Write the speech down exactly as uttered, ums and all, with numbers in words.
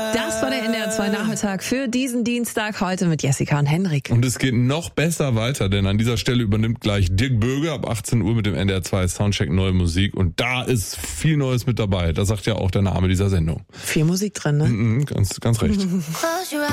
Das war der N D R zwei Nachmittag für diesen Dienstag, heute mit Jessica und Henrik. Und es geht noch besser weiter, denn an dieser Stelle übernimmt gleich Dirk Böge ab achtzehn Uhr mit dem N D R zwei Soundcheck Neue Musik. Und da ist viel Neues mit dabei. Das sagt ja auch der Name dieser Sendung. Viel Musik drin, ne? Mhm, ganz, ganz recht.